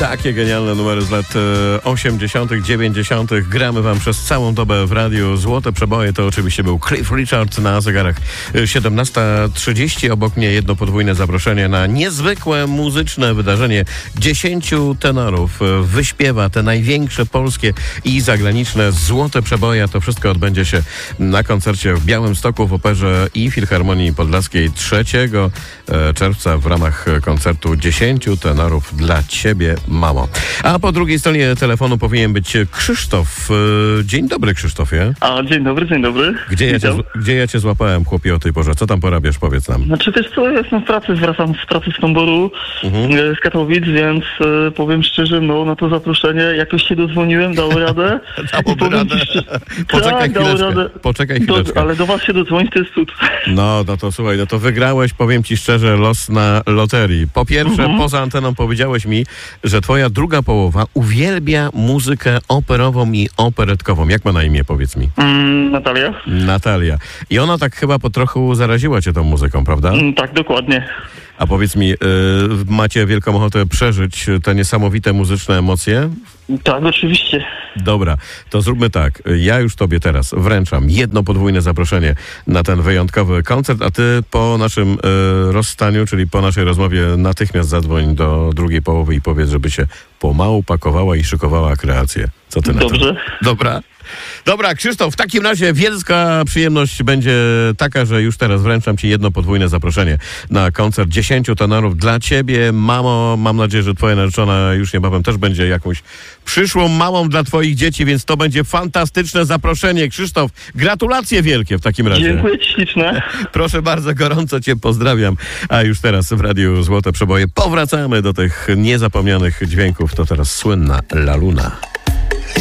Takie genialne numery z lat 80., 90. gramy wam przez całą dobę w radiu. Złote przeboje to oczywiście był Cliff Richard na zegarach 17:30. Obok mnie jedno podwójne zaproszenie na niezwykłe muzyczne wydarzenie. 10 tenorów wyśpiewa te największe polskie i zagraniczne złote przeboje. To wszystko odbędzie się na koncercie w Białymstoku w Operze i Filharmonii Podlaskiej 3 czerwca w ramach koncertu 10 tenorów dla ciebie, mamo. A po drugiej stronie telefonu powinien być Krzysztof. Dzień dobry, Krzysztofie. Dzień dobry, dzień dobry. Gdzie ja cię złapałem, chłopie, o tej porze? Co tam porabiasz? Powiedz nam. Znaczy, wiesz co, jestem w pracy, wracam z pracy z Tamboru, z Katowic, więc powiem szczerze, no na to zaproszenie jakoś się dodzwoniłem, dało radę. Dałoby radę. Poczekaj chwileczkę. Ale do was się dodzwonić, to jest cud. No to słuchaj, no to wygrałeś, powiem ci szczerze, los na loterii. Po pierwsze, poza anteną powiedziałeś mi, że twoja druga połowa uwielbia muzykę operową i operetkową. Jak ma na imię, powiedz mi? Natalia. Natalia. I ona tak chyba po trochu zaraziła cię tą muzyką, prawda? Tak, dokładnie. A powiedz mi, macie wielką ochotę przeżyć te niesamowite muzyczne emocje? Tak, oczywiście. Dobra, to zróbmy tak. Ja już tobie teraz wręczam jedno podwójne zaproszenie na ten wyjątkowy koncert, a ty po naszym rozstaniu, czyli po naszej rozmowie natychmiast zadzwoń do drugiej połowy i powiedz, żeby się pomału pakowała i szykowała kreację. Co ty na to? Dobrze. Dobra, Krzysztof, w takim razie wielka przyjemność będzie taka, że już teraz wręczam ci jedno podwójne zaproszenie na koncert 10 tenorów dla ciebie, mamo. Mam nadzieję, że twoja narzeczona już niebawem też będzie jakąś przyszłą mamą dla twoich dzieci, więc to będzie fantastyczne zaproszenie. Krzysztof, gratulacje wielkie w takim razie. Dziękuję ci ślicznie. Proszę bardzo, gorąco cię pozdrawiam. A już teraz w Radiu Złote Przeboje powracamy do tych niezapomnianych dźwięków. To teraz słynna La Luna.